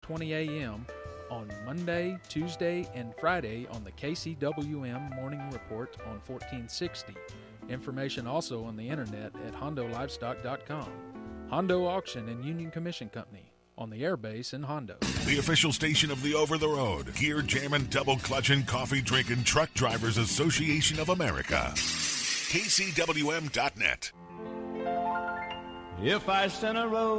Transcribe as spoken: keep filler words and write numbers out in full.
twenty a.m. on Monday, Tuesday, and Friday on the K C W M Morning Report on fourteen sixty. Information also on the internet at hondo livestock dot com. Hondo Auction and Union Commission Company on the airbase in Hondo. The official station of the over-the-road, gear jamming, double clutching, coffee drinking Truck Drivers Association of America. K C W M dot net. If I sent a rose